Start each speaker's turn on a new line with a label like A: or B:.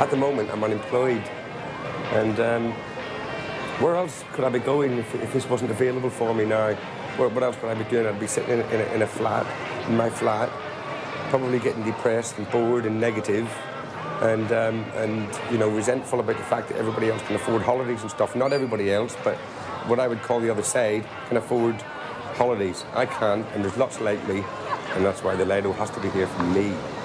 A: at the moment, I'm unemployed. And where else could I be going if this wasn't available for me now? What else would I be doing? I'd be sitting in a flat, in my flat, probably getting depressed and bored and negative, and resentful about the fact that everybody else can afford holidays and stuff. Not everybody else, but what I would call the other side can afford holidays. I can't, and there's lots like me, and that's why the Lido has to be here for me.